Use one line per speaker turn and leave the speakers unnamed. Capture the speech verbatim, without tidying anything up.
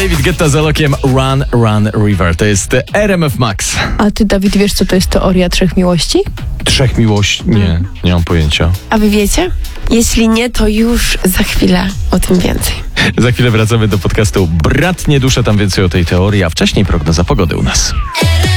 David Guetta z Alokiem Run, Run, River. To jest R M F Max.
A ty, Dawid, wiesz, co to jest teoria trzech miłości?
Trzech miłości? Nie, nie mam pojęcia.
A wy wiecie? Jeśli nie, to już za chwilę o tym więcej.
Za chwilę wracamy do podcastu Bratnie Dusze, tam więcej o tej teorii, a wcześniej prognoza pogody u nas.